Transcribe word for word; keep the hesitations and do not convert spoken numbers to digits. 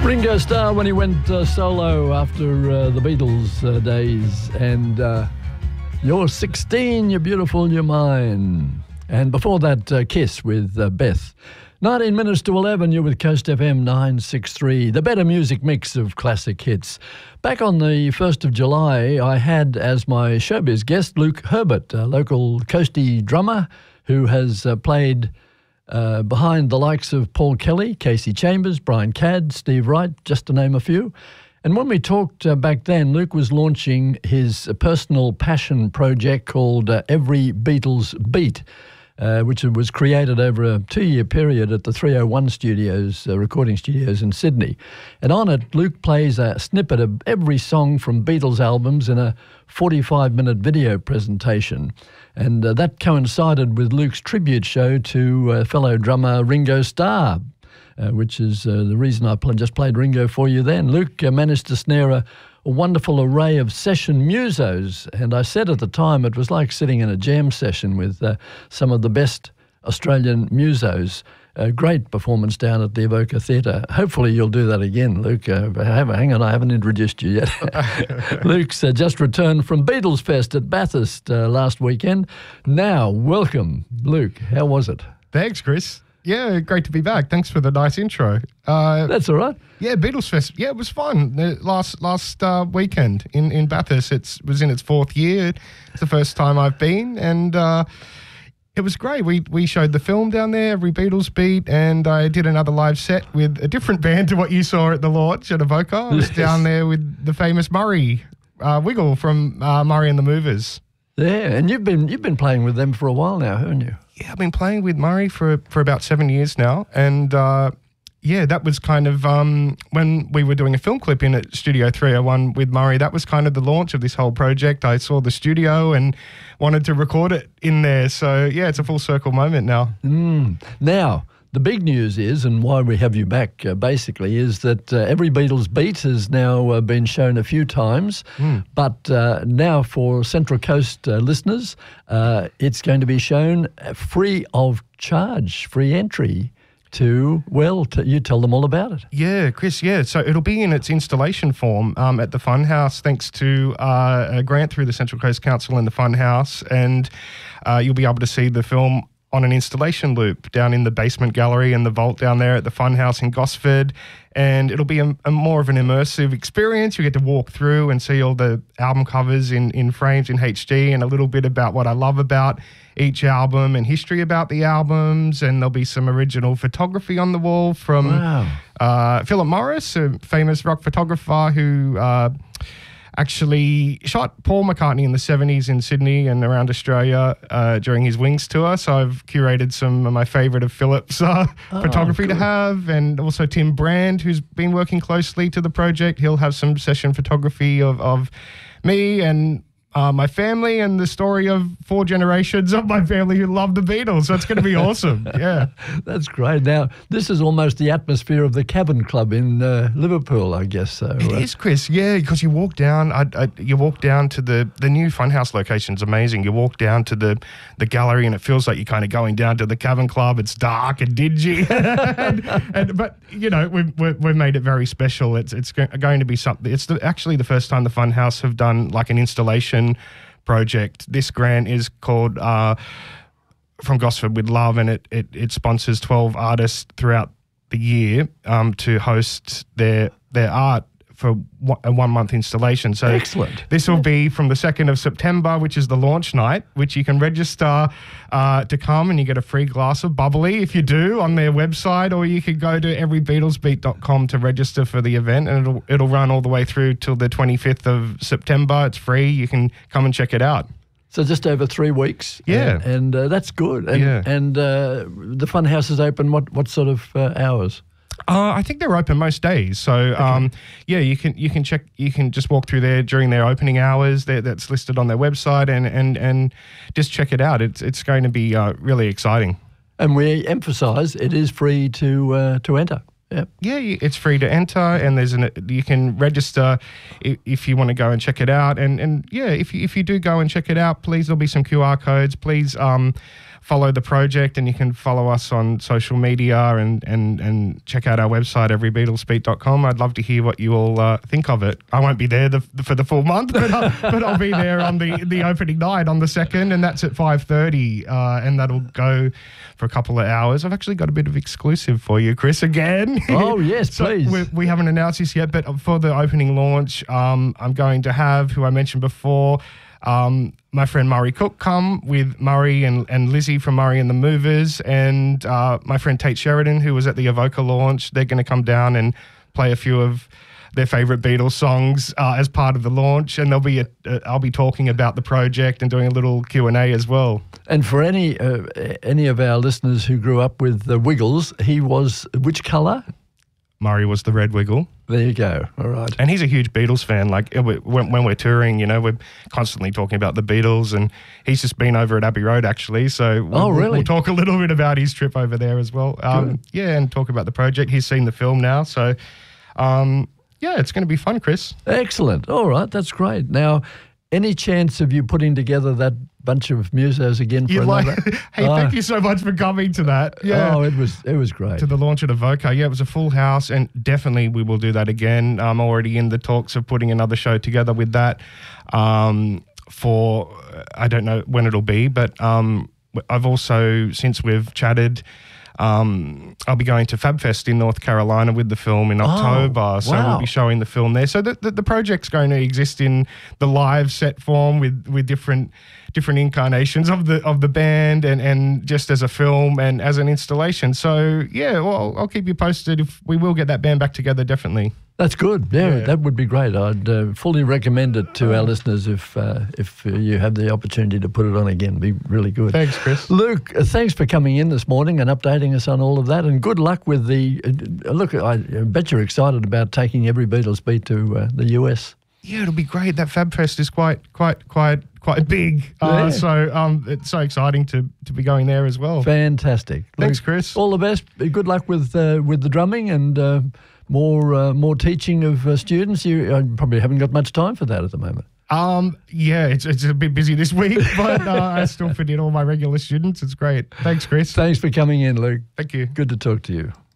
Ringo Starr when he went uh, solo after uh, the Beatles uh, days, and uh, You're sixteen, you're beautiful, you're mine. And before that, uh, Kiss with uh, Beth. nineteen minutes to eleven, you're with Coast F M nine sixty-three, the better music mix of classic hits. Back on the first of July, I had as my showbiz guest Luke Herbert, a local coastie drummer who has uh, played uh, behind the likes of Paul Kelly, Casey Chambers, Brian Cadd, Steve Wright, just to name a few. And when we talked uh, back then, Luke was launching his uh, personal passion project called uh, Every Beatles Beat, Uh, which was created over a two-year period at the three oh one Studios, uh, recording studios in Sydney. And on it, Luke plays a snippet of every song from Beatles albums in a forty-five minute video presentation. And uh, that coincided with Luke's tribute show to uh, fellow drummer Ringo Starr, uh, which is uh, the reason I pl- just played Ringo for you then. Luke uh, managed to snare a a wonderful array of session musos, and I said at the time it was like sitting in a jam session with uh, some of the best Australian musos. A great performance down at the Evoca Theatre. Hopefully you'll do that again, Luke. Uh, hang on, I haven't introduced you yet. Luke's uh, just returned from Beatles Fest at Bathurst uh, last weekend. Now, welcome, Luke. How was it? Thanks, Chris. Yeah, great to be back. Thanks for the nice intro. Uh, That's all right. Yeah, Beatles Fest. Yeah, it was fun. The last last uh, weekend in, in Bathurst. It was in its fourth year. It's the first time I've been, and uh, it was great. We we showed the film down there, Every Beatles Beat, and I did another live set with a different band to what you saw at the Lodge at Evoca. I was down there with the famous Murray uh, Wiggle from uh, Murray and the Movers. Yeah, and you've been you've been playing with them for a while now, haven't you? Yeah, I've been playing with Murray for for about seven years now, and uh, yeah, that was kind of um, when we were doing a film clip in at Studio three oh one with Murray. That was kind of the launch of this whole project. I saw the studio and wanted to record it in there. So yeah, it's a full circle moment now. Mm. Now, the big news is, and why we have you back uh, basically, is that uh, Every Beatles Beat has now uh, been shown a few times, mm. but uh, now for Central Coast uh, listeners, uh, it's going to be shown free of charge, free entry to, well, to, you tell them all about it. Yeah, Chris, yeah. So it'll be in its installation form um, at the Funhouse, thanks to uh, a grant through the Central Coast Council and the Funhouse, and uh, you'll be able to see the film on an installation loop down in the basement gallery and the vault down there at the Funhouse in Gosford. And it'll be a, a more of an immersive experience. You get to walk through and see all the album covers in, in frames in H D, and a little bit about what I love about each album and history about the albums. And there'll be some original photography on the wall from wow. uh, Philip Morris, a famous rock photographer who Uh, actually shot Paul McCartney in the seventies in Sydney and around Australia uh, during his Wings tour. So I've curated some of my favourite of Philip's uh, oh, photography good. to have, and also Tim Brand, who's been working closely to the project. He'll have some session photography of, of me and Uh, my family, and the story of four generations of my family who love the Beatles. So it's going to be awesome. Yeah. That's great. Now, this is almost the atmosphere of the Cavern Club in uh, Liverpool, I guess so. It right? is, Chris. Yeah, because you walk down, I, I, you walk down to the, the new Funhouse location's amazing. You walk down to the, the gallery and it feels like you're kind of going down to the Cavern Club. It's dark and dingy. and, and, but, you know, we've, we've made it very special. It's, it's going to be something. It's the, actually the first time the Funhouse have done like an installation project. This grant is called uh, From Gosford with Love, and it, it, it sponsors twelve artists throughout the year um, to host their their art for a one-month installation. So excellent. This will be from the second of September, which is the launch night, which you can register uh, to come, and you get a free glass of bubbly if you do on their website, or you could go to every beatles beat dot com to register for the event, and it'll it'll run all the way through till the twenty-fifth of September. It's free. You can come and check it out. So just over three weeks. Yeah. And, and uh, that's good. And, yeah. and uh, the Funhouse is open what, what sort of uh, hours? Uh, I think they're open most days. So okay. um, yeah, you can you can check you can just walk through there during their opening hours. They're, that's listed on their website, and and and just check it out. It's it's going to be uh, really exciting. And we emphasise it is free to uh, to enter. Yeah, yeah, it's free to enter, and there's an you can register if, if you want to go and check it out. And and yeah, if you, if you do go and check it out, please there'll be some Q R codes. Please um, follow the project, and you can follow us on social media and and and check out our website, every beatles beat dot com. I'd love to hear what you all uh, think of it. I won't be there the, for the full month, but I'll, but I'll be there on the, the opening night on the second, and that's at five thirty, uh, and that'll go for a couple of hours. I've actually got a bit of exclusive for you, Chris, again. Oh, yes, so please. We, we haven't announced this yet, but for the opening launch, um, I'm going to have, who I mentioned before, Um, my friend Murray Cook come with Murray and, and Lizzie from Murray and the Movers, and uh, my friend Tate Sheridan, who was at the Evoca launch. They're going to come down and play a few of their favourite Beatles songs uh, as part of the launch, and there'll be a, uh, I'll be talking about the project and doing a little Q and A as well. And for any uh, any of our listeners who grew up with the Wiggles, he was which colour? Murray was the red wiggle. There you go. All right. And he's a huge Beatles fan. Like when, when we're touring, you know, we're constantly talking about the Beatles, and he's just been over at Abbey Road actually. So we'll, oh, really? we'll talk a little bit about his trip over there as well. Um, yeah, and talk about the project. He's seen the film now. So, um, yeah, it's going to be fun, Chris. Excellent. All right. That's great. Now, any chance of you putting together that bunch of musos again for you another? Like, hey, oh. thank you so much for coming to that. Yeah. Oh, it was it was great. To the launch at Evoca. Yeah, it was a full house, and definitely we will do that again. I'm already in the talks of putting another show together with that um, for, I don't know when it'll be, but um, I've also, since we've chatted, Um, I'll be going to FabFest in North Carolina with the film in October. Oh, so wow. we'll be showing the film there. So the, the, the project's going to exist in the live set form with, with different different incarnations of the of the band, and, and just as a film and as an installation. So, yeah, well, I'll, I'll keep you posted. If we will get that band back together, definitely. That's good. Yeah, Yeah. that would be great. I'd uh, fully recommend it to our listeners if uh, if uh, you have the opportunity to put it on again. It'd be really good. Thanks, Chris. Luke, uh, thanks for coming in this morning and updating us on all of that. And good luck with the. Uh, look, I bet you're excited about taking every Beatles beat to uh, the U S. Yeah, it'll be great. That FabFest is quite, quite, quite, quite big. Uh, Yeah. So um, it's so exciting to to be going there as well. Fantastic. Thanks, Luke, Chris. All the best. Good luck with uh, with the drumming and uh, more uh, more teaching of uh, students. You uh, probably haven't got much time for that at the moment. Um, yeah, it's it's a bit busy this week, but uh, I still fit in all my regular students. It's great. Thanks, Chris. Thanks for coming in, Luke. Thank you. Good to talk to you.